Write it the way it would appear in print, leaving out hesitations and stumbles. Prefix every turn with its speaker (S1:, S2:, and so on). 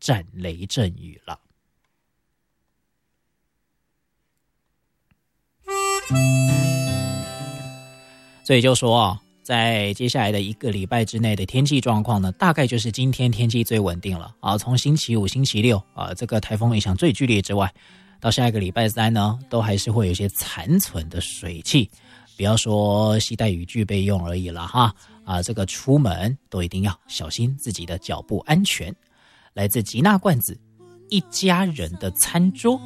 S1: 战雷阵雨了。所以就说在接下来的1个礼拜之内的天气状况呢，大概就是今天天气最稳定了啊。从星期5、星期6这个台风影响最剧烈之外，到下一个礼拜3呢，都还是会有一些残存的水汽。不要说携带雨具备用而已了哈这个出门都一定要小心自己的脚步安全。来自吉娜罐子一家人的餐桌。